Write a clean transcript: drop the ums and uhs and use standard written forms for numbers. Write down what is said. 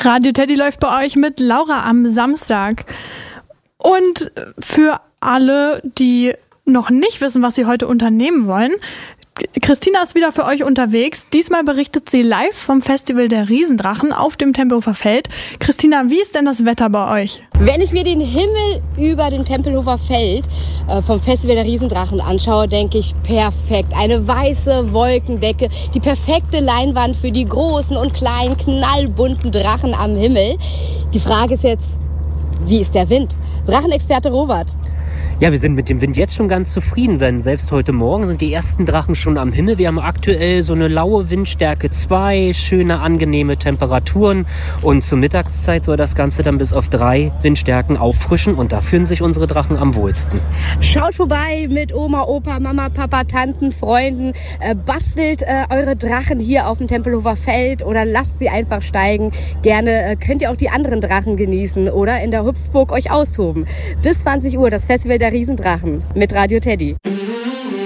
Radio Teddy läuft bei euch mit Laura am Samstag. Und für alle, die noch nicht wissen, was sie heute unternehmen wollen, Christina ist wieder für euch unterwegs. Diesmal berichtet sie live vom Festival der Riesendrachen auf dem Tempelhofer Feld. Christina, wie ist denn das Wetter bei euch? Wenn ich mir den Himmel über dem Tempelhofer Feld vom Festival der Riesendrachen anschaue, denke ich, perfekt. Eine weiße Wolkendecke, die perfekte Leinwand für die großen und kleinen, knallbunten Drachen am Himmel. Die Frage ist jetzt, wie ist der Wind? Drachenexperte Robert. Ja, wir sind mit dem Wind jetzt schon ganz zufrieden, denn selbst heute Morgen sind die ersten Drachen schon am Himmel. Wir haben aktuell so eine laue Windstärke 2, schöne, angenehme Temperaturen. Und zur Mittagszeit soll das Ganze dann bis auf 3 Windstärken auffrischen und da fühlen sich unsere Drachen am wohlsten. Schaut vorbei mit Oma, Opa, Mama, Papa, Tanten, Freunden. Bastelt eure Drachen hier auf dem Tempelhofer Feld oder lasst sie einfach steigen. Gerne könnt ihr auch die anderen Drachen genießen oder in der Hüpfburg euch austoben. Bis 20 Uhr das Festival der Riesendrachen mit Radio Teddy.